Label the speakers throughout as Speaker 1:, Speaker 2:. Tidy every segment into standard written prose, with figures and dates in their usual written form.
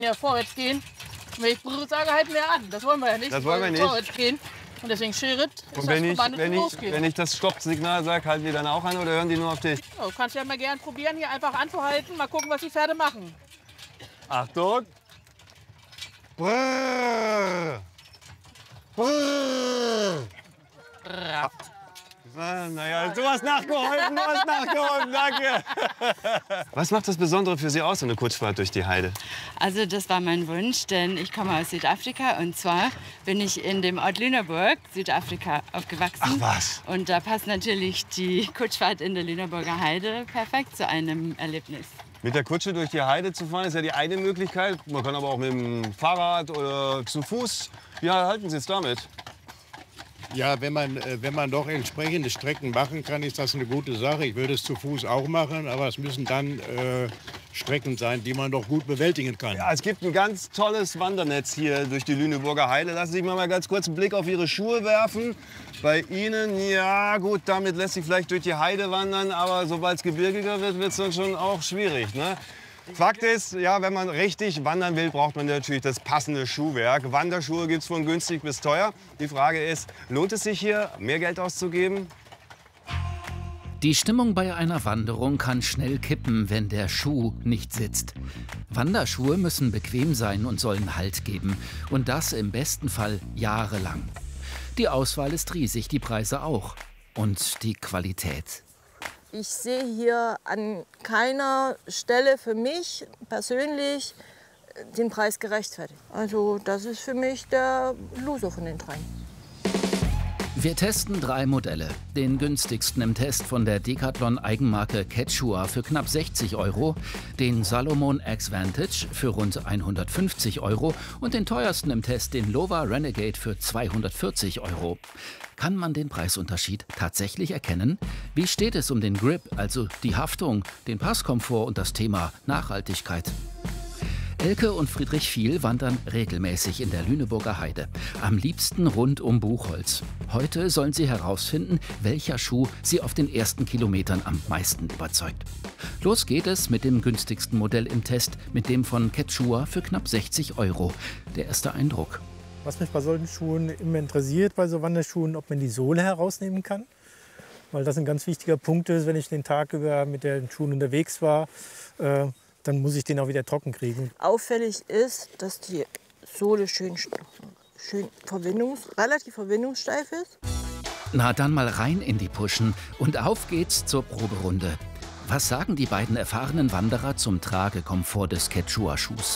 Speaker 1: Ja, vorwärts gehen. Und wenn ich Brrr sage, halten wir an. Das wollen wir ja nicht.
Speaker 2: Das wollen wir nicht.
Speaker 1: Vorwärts gehen. Und deswegen Schritt ist
Speaker 2: Und
Speaker 1: das Verband und losgehen.
Speaker 2: wenn ich das Stoppsignal sage, halten die dann auch an oder hören die nur auf dich?
Speaker 1: Ja, du kannst ja mal gern probieren, hier einfach anzuhalten. Mal gucken, was die Pferde machen.
Speaker 2: Achtung! Brrr. Brrr.
Speaker 1: Brav.
Speaker 2: Naja, du hast nachgeholfen, danke. Was macht das Besondere für Sie aus, so eine Kutschfahrt durch die Heide?
Speaker 3: Also das war mein Wunsch, denn ich komme aus Südafrika und zwar bin ich in dem Ort Lüneburg, Südafrika, aufgewachsen.
Speaker 2: Ach was.
Speaker 3: Und da passt natürlich die Kutschfahrt in der Lüneburger Heide perfekt zu einem Erlebnis.
Speaker 2: Mit der Kutsche durch die Heide zu fahren, ist ja die eine Möglichkeit. Man kann aber auch mit dem Fahrrad oder zu Fuß. Wie halten Sie es damit?
Speaker 4: Ja, wenn man doch entsprechende Strecken machen kann, ist das eine gute Sache. Ich würde es zu Fuß auch machen, aber es müssen dann Strecken sein, die man doch gut bewältigen kann.
Speaker 2: Ja, es gibt ein ganz tolles Wandernetz hier durch die Lüneburger Heide. Lassen Sie sich mal ganz kurz einen Blick auf Ihre Schuhe werfen. Bei Ihnen, ja gut, damit lässt sich vielleicht durch die Heide wandern, aber sobald es gebirgiger wird, wird es dann schon auch schwierig, ne? Fakt ist, ja, wenn man richtig wandern will, braucht man natürlich das passende Schuhwerk. Wanderschuhe gibt es von günstig bis teuer. Die Frage ist, lohnt es sich hier, mehr Geld auszugeben?
Speaker 5: Die Stimmung bei einer Wanderung kann schnell kippen, wenn der Schuh nicht sitzt. Wanderschuhe müssen bequem sein und sollen Halt geben. Und das im besten Fall jahrelang. Die Auswahl ist riesig, die Preise auch. Und die Qualität.
Speaker 6: Ich sehe hier an keiner Stelle für mich persönlich den Preis gerechtfertigt. Also das ist für mich der Loser von den dreien.
Speaker 5: Wir testen 3 Modelle. Den günstigsten im Test von der Decathlon-Eigenmarke Quechua für knapp 60 €, den Salomon X Vantage für rund 150 € und den teuersten im Test, den Lova Renegade für 240 €. Kann man den Preisunterschied tatsächlich erkennen? Wie steht es um den Grip, also die Haftung, den Passkomfort und das Thema Nachhaltigkeit? Elke und Friedrich Viel wandern regelmäßig in der Lüneburger Heide. Am liebsten rund um Buchholz. Heute sollen sie herausfinden, welcher Schuh sie auf den ersten Kilometern am meisten überzeugt. Los geht es mit dem günstigsten Modell im Test, mit dem von Quechua für knapp 60 €. Der erste Eindruck.
Speaker 7: Was mich bei solchen Schuhen immer interessiert, bei so Wanderschuhen, ob man die Sohle herausnehmen kann. Weil das ein ganz wichtiger Punkt ist, wenn ich den Tag über mit den Schuhen unterwegs war, dann muss ich den auch wieder trocken kriegen.
Speaker 6: Auffällig ist, dass die Sohle relativ verwindungssteif ist.
Speaker 5: Na dann mal rein in die Puschen und auf geht's zur Proberunde. Was sagen die beiden erfahrenen Wanderer zum Tragekomfort des Quechua-Schuhs?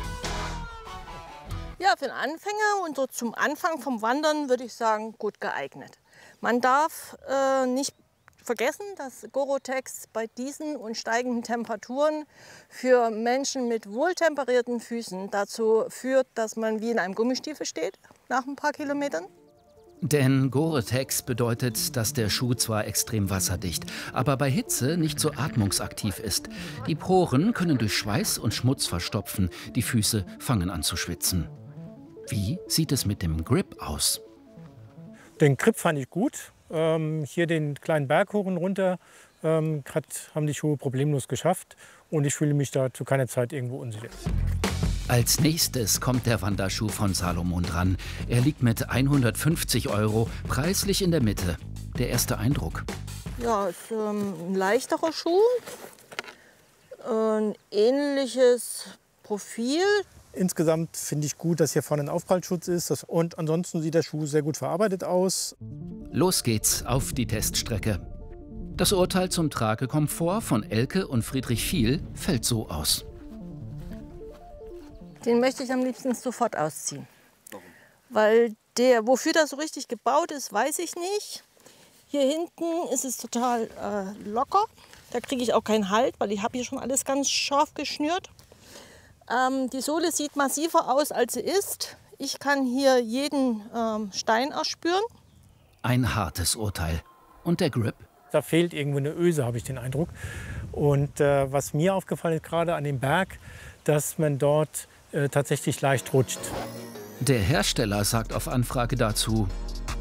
Speaker 6: Ja, für den Anfänger und so zum Anfang vom Wandern würde ich sagen, gut geeignet. Man darf nicht vergessen, dass Gore-Tex bei diesen und steigenden Temperaturen für Menschen mit wohltemperierten Füßen dazu führt, dass man wie in einem Gummistiefel steht nach ein paar Kilometern.
Speaker 5: Denn Gore-Tex bedeutet, dass der Schuh zwar extrem wasserdicht, aber bei Hitze nicht so atmungsaktiv ist. Die Poren können durch Schweiß und Schmutz verstopfen, die Füße fangen an zu schwitzen. Wie sieht es mit dem Grip aus?
Speaker 7: Den Grip fand ich gut. Hier den kleinen Berg hoch und runter haben die Schuhe problemlos geschafft. Und ich fühle mich da zu keiner Zeit irgendwo unsicher.
Speaker 5: Als nächstes kommt der Wanderschuh von Salomon dran. Er liegt mit 150 € preislich in der Mitte. Der erste Eindruck.
Speaker 6: Ja, ist ein leichterer Schuh, ein ähnliches Profil.
Speaker 7: Insgesamt finde ich gut, dass hier vorne ein Aufprallschutz ist. Und ansonsten sieht der Schuh sehr gut verarbeitet aus.
Speaker 5: Los geht's auf die Teststrecke. Das Urteil zum Tragekomfort von Elke und Friedrich Viel fällt so aus.
Speaker 6: Den möchte ich am liebsten sofort ausziehen. Warum? Weil wofür das so richtig gebaut ist, weiß ich nicht. Hier hinten ist es total locker. Da kriege ich auch keinen Halt, weil ich habe hier schon alles ganz scharf geschnürt. Die Sohle sieht massiver aus, als sie ist. Ich kann hier jeden Stein erspüren.
Speaker 5: Ein hartes Urteil. Und der Grip?
Speaker 7: Da fehlt irgendwo eine Öse, habe ich den Eindruck. Und was mir aufgefallen ist, gerade an dem Berg, dass man dort tatsächlich leicht rutscht.
Speaker 5: Der Hersteller sagt auf Anfrage dazu: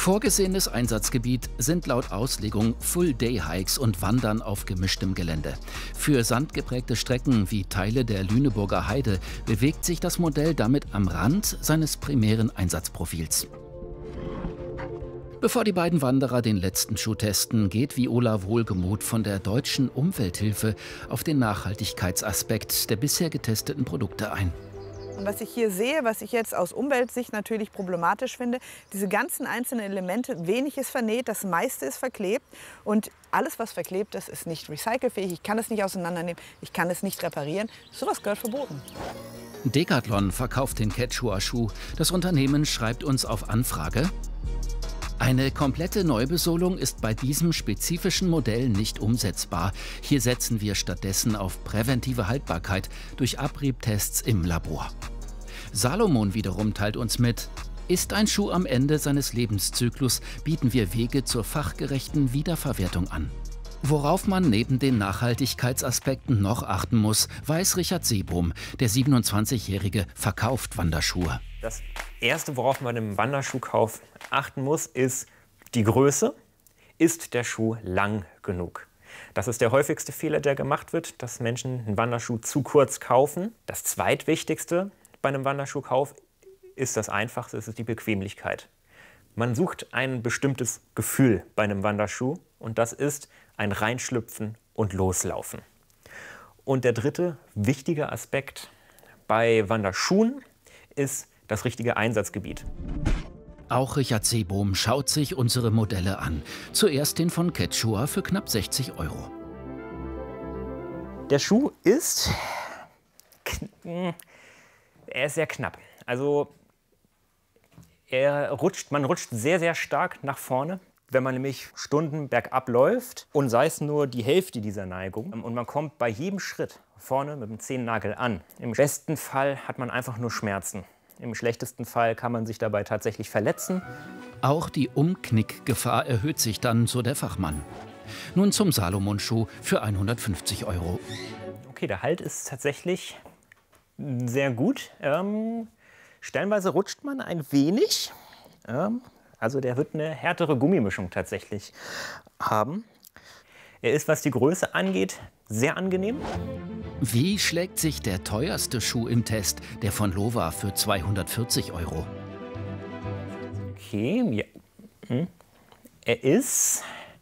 Speaker 5: Vorgesehenes Einsatzgebiet sind laut Auslegung Full-Day-Hikes und Wandern auf gemischtem Gelände. Für sandgeprägte Strecken wie Teile der Lüneburger Heide bewegt sich das Modell damit am Rand seines primären Einsatzprofils. Bevor die beiden Wanderer den letzten Schuh testen, geht Viola wohlgemut von der Deutschen Umwelthilfe auf den Nachhaltigkeitsaspekt der bisher getesteten Produkte ein.
Speaker 8: Und was ich hier sehe, was ich jetzt aus Umweltsicht natürlich problematisch finde, diese ganzen einzelnen Elemente, wenig ist vernäht, das meiste ist verklebt. Und alles, was verklebt ist, ist nicht recycelfähig. Ich kann es nicht auseinandernehmen, ich kann es nicht reparieren. Sowas gehört verboten.
Speaker 5: Decathlon verkauft den Quechua-Schuh. Das Unternehmen schreibt uns auf Anfrage: Eine komplette Neubesohlung ist bei diesem spezifischen Modell nicht umsetzbar. Hier setzen wir stattdessen auf präventive Haltbarkeit durch Abriebtests im Labor. Salomon wiederum teilt uns mit: Ist ein Schuh am Ende seines Lebenszyklus, bieten wir Wege zur fachgerechten Wiederverwertung an. Worauf man neben den Nachhaltigkeitsaspekten noch achten muss, weiß Richard Seebohm. Der 27-Jährige verkauft Wanderschuhe.
Speaker 9: Das Erste, worauf man im Wanderschuhkauf achten muss, ist die Größe. Ist der Schuh lang genug? Das ist der häufigste Fehler, der gemacht wird, dass Menschen einen Wanderschuh zu kurz kaufen. Das Zweitwichtigste bei einem Wanderschuhkauf ist das Einfachste, es ist die Bequemlichkeit. Man sucht ein bestimmtes Gefühl bei einem Wanderschuh und das ist ein Reinschlüpfen und Loslaufen. Und der dritte wichtige Aspekt bei Wanderschuhen ist das richtige Einsatzgebiet.
Speaker 5: Auch Richard Seebohm schaut sich unsere Modelle an. Zuerst den von Quechua für knapp 60 €.
Speaker 9: Der Schuh ist sehr knapp. Also man rutscht sehr, sehr stark nach vorne, wenn man nämlich Stunden bergab läuft und sei es nur die Hälfte dieser Neigung. Und man kommt bei jedem Schritt vorne mit dem Zehennagel an. Im besten Fall hat man einfach nur Schmerzen. Im schlechtesten Fall kann man sich dabei tatsächlich verletzen.
Speaker 5: Auch die Umknickgefahr erhöht sich dann, so der Fachmann. Nun zum Salomon-Schuh für 150 €.
Speaker 9: Okay, der Halt ist tatsächlich sehr gut. Stellenweise rutscht man ein wenig. Also der wird eine härtere Gummimischung tatsächlich haben. Er ist, was die Größe angeht, sehr angenehm.
Speaker 5: Wie schlägt sich der teuerste Schuh im Test, der von Lova für 240 €?
Speaker 9: Okay, ja. Er ist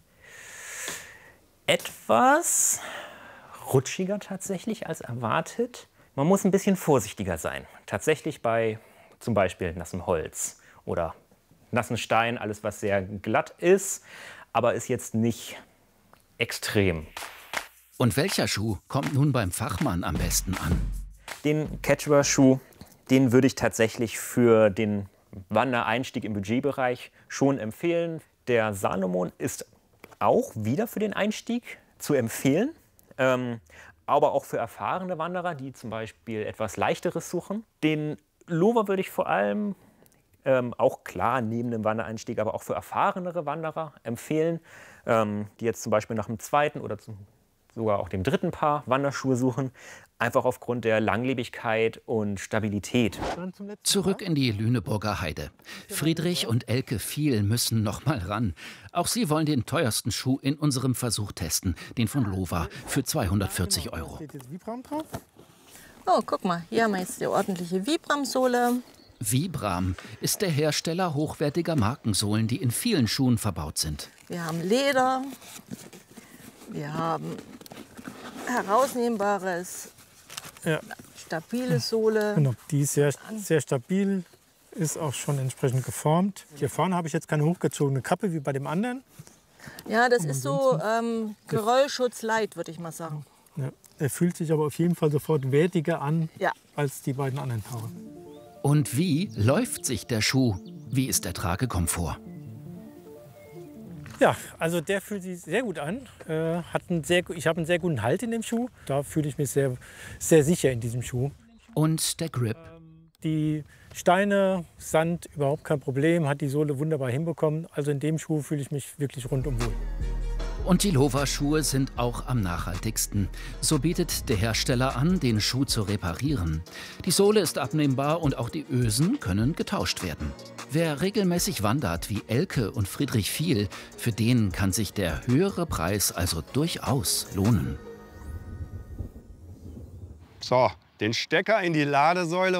Speaker 9: etwas rutschiger tatsächlich als erwartet. Man muss ein bisschen vorsichtiger sein. Tatsächlich bei zum Beispiel nassem Holz oder nassen Stein, alles was sehr glatt ist, aber ist jetzt nicht extrem.
Speaker 5: Und welcher Schuh kommt nun beim Fachmann am besten an?
Speaker 9: Den Quechua-Schuh, den würde ich tatsächlich für den Wandereinstieg im Budgetbereich schon empfehlen. Der Salomon ist auch wieder für den Einstieg zu empfehlen, aber auch für erfahrene Wanderer, die zum Beispiel etwas Leichteres suchen. Den Lova würde ich vor allem auch klar neben dem Wandereinstieg, aber auch für erfahrenere Wanderer empfehlen, die jetzt zum Beispiel nach dem zweiten oder sogar auch dem dritten Paar Wanderschuhe suchen, einfach aufgrund der Langlebigkeit und Stabilität.
Speaker 5: Zurück in die Lüneburger Heide. Friedrich und Elke Viel müssen noch mal ran. Auch sie wollen den teuersten Schuh in unserem Versuch testen, den von Lova für 240 €.
Speaker 7: Steht jetzt Vibram drauf?
Speaker 6: Oh, guck mal, hier haben wir jetzt die ordentliche Vibram-Sohle.
Speaker 5: Vibram ist der Hersteller hochwertiger Markensohlen, die in vielen Schuhen verbaut sind.
Speaker 6: Wir haben Leder, wir haben herausnehmbares, stabile Sohle.
Speaker 7: Genau, die ist sehr stabil, ist auch schon entsprechend geformt. Hier vorne habe ich jetzt keine hochgezogene Kappe wie bei dem anderen.
Speaker 6: Ja, das ist so Geröllschutz light, würde ich mal sagen.
Speaker 7: Ja, er fühlt sich aber auf jeden Fall sofort wertiger an
Speaker 6: Ja.
Speaker 7: als die beiden anderen Paare.
Speaker 5: Und wie läuft sich der Schuh? Wie ist der Tragekomfort?
Speaker 7: Ja, also der fühlt sich sehr gut an. Ich habe einen sehr guten Halt in dem Schuh. Da fühle ich mich sehr, sehr sicher in diesem Schuh.
Speaker 5: Und der Grip?
Speaker 7: Die Steine, Sand, überhaupt kein Problem, hat die Sohle wunderbar hinbekommen. Also in dem Schuh fühle ich mich wirklich rundum wohl.
Speaker 5: Und die Lova-Schuhe sind auch am nachhaltigsten. So bietet der Hersteller an, den Schuh zu reparieren. Die Sohle ist abnehmbar und auch die Ösen können getauscht werden. Wer regelmäßig wandert, wie Elke und Friedrich Viel, für den kann sich der höhere Preis also durchaus lohnen.
Speaker 2: So, den Stecker in die Ladesäule